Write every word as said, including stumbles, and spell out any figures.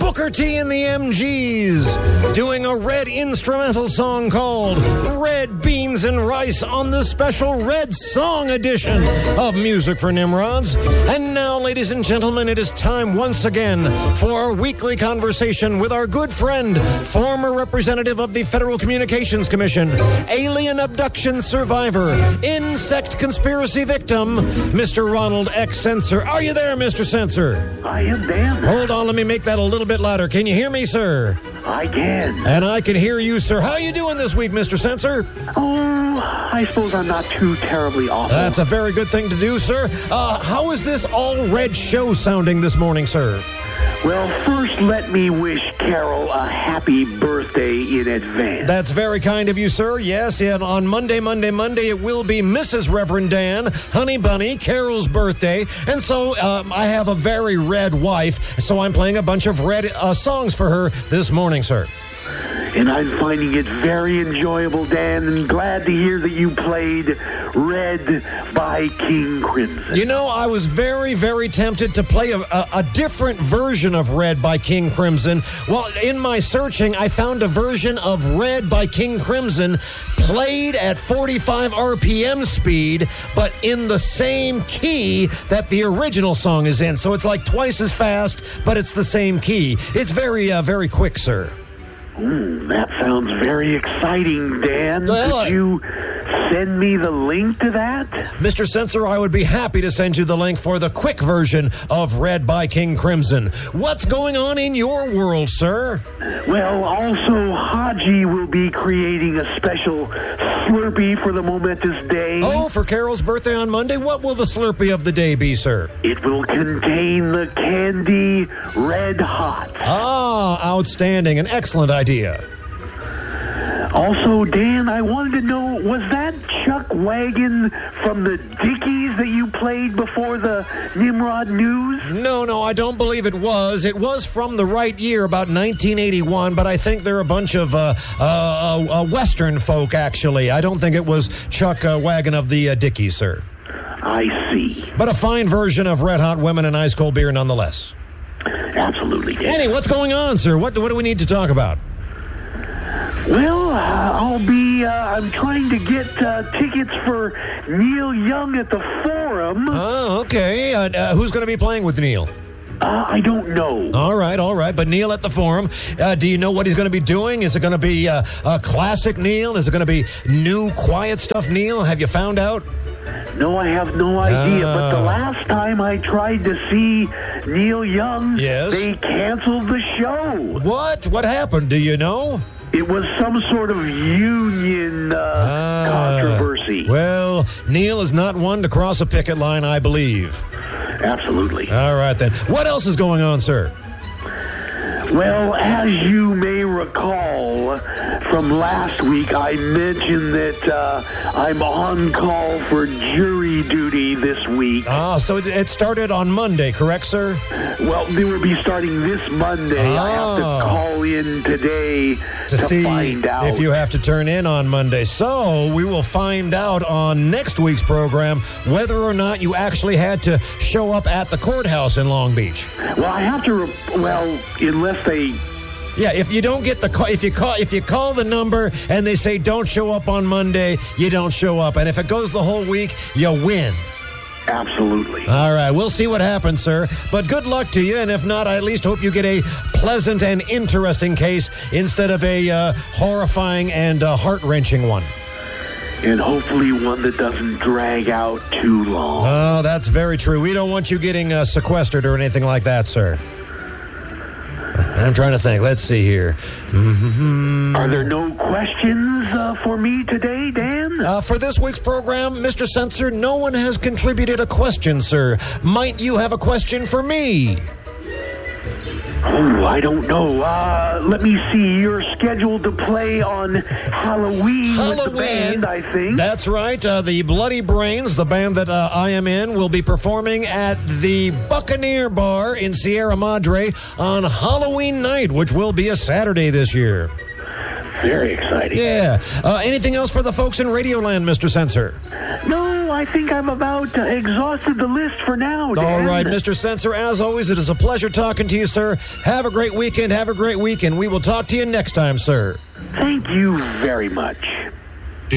Booker T and the M Gs doing a Red instrumental song called Red Beans and Rice on the special Red Song edition of Music for Nimrods. And now, ladies and gentlemen, it is time once again for our weekly conversation with our good friend, former representative of the Federal Communications Commission, alien abduction survivor, insect conspiracy victim, Mister Ronald X. Sensor. Are you there, Mister Sensor? I am, Dan. Hold on, let me make that a little bit louder. Can you hear me, sir? I can. And I can hear you, sir. How are you doing this week, Mister Sensor? Oh, I suppose I'm not too terribly awful. That's a very good thing to do, sir. Uh, how is this all-red show sounding this morning, sir? Well, first, let me wish Carol a happy birthday in advance. That's very kind of you, sir. Yes, and on Monday, Monday, Monday, it will be Missus Reverend Dan, Honey Bunny, Carol's birthday. And so um, I have a very red wife, so I'm playing a bunch of red uh, songs for her this morning, sir. And I'm finding it very enjoyable, Dan, and glad to hear that you played Red by King Crimson. You know, I was very, very tempted to play a, a, a different version of Red by King Crimson. Well, in my searching, I found a version of Red by King Crimson played at forty-five R P M speed, but in the same key that the original song is in. So it's like twice as fast, but it's the same key. It's very, uh, very quick, sir. Mm, that sounds very exciting, Dan. Well, Could you send me the link to that? Mister Sensor, I would be happy to send you the link for the quick version of Red by King Crimson. What's going on in your world, sir? Well, also, Haji will be creating a special Slurpee for the momentous day. Oh, for Carol's birthday on Monday? What will the Slurpee of the day be, sir? It will contain the candy Red Hot. Ah, outstanding. An excellent idea. Also, Dan, I wanted to know, was that Chuck Wagon from the Dickies that you played before the Nimrod News? No, no, I don't believe it was. It was from the right year, about nineteen eighty-one, but I think they're a bunch of uh, uh, uh, Western folk, actually. I don't think it was Chuck uh, Wagon of the uh, Dickies, sir. I see. But a fine version of Red Hot Women and Ice Cold Beer nonetheless. Absolutely, Dan. Annie, what's going on, sir? What, what do we need to talk about? Well, uh, I'll be, uh, I'm trying to get uh, tickets for Neil Young at the Forum. Oh, okay. Uh, uh, who's going to be playing with Neil? Uh, I don't know. All right, all right. But Neil at the Forum, uh, do you know what he's going to be doing? Is it going to be uh, a classic Neil? Is it going to be new, quiet stuff Neil? Have you found out? No, I have no idea. Uh, but the last time I tried to see Neil Young, yes? they canceled the show. What? What happened? Do you know? It was some sort of union uh, Ah, controversy. Well, Neil is not one to cross a picket line, I believe. Absolutely. All right, then. What else is going on, sir? Well, as you may recall from last week, I mentioned that uh, I'm on call for jury duty this week. Ah, so it, it started on Monday, correct, sir? Well, they will be starting this Monday. Ah. I have to call in today To, to, see find out. if you have to turn in on Monday. So we will find out on next week's program whether or not you actually had to show up at the courthouse in Long Beach. Well, I have to. Re- well, unless they. Yeah, if you don't get the call, if you call, if you call the number and they say don't show up on Monday, you don't show up. And if it goes the whole week, you win. Absolutely. All right, we'll see what happens, sir. But good luck to you, and if not, I at least hope you get a pleasant and interesting case instead of a uh, horrifying and uh, heart-wrenching one. And hopefully one that doesn't drag out too long. Oh, that's very true. We don't want you getting uh, sequestered or anything like that, sir. I'm trying to think. Let's see here. Mm-hmm. Are there no questions uh, for me today, Dan? Uh, for this week's program, Mister Sensor, no one has contributed a question, sir. Might you have a question for me? Oh, I don't know. Uh, let me see. You're scheduled to play on Halloween, Halloween. with the band, I think. That's right. Uh, the Bloody Brains, the band that uh, I am in, will be performing at the Buccaneer Bar in Sierra Madre on Halloween night, which will be a Saturday this year. Very exciting. Yeah. Uh, anything else for the folks in Radioland, Mister Sensor? No, I think I'm about uh, exhausted the list for now, Dan. All right, Mister Censor, as always, it is a pleasure talking to you, sir. Have a great weekend. Have a great weekend. We will talk to you next time, sir. Thank you very much.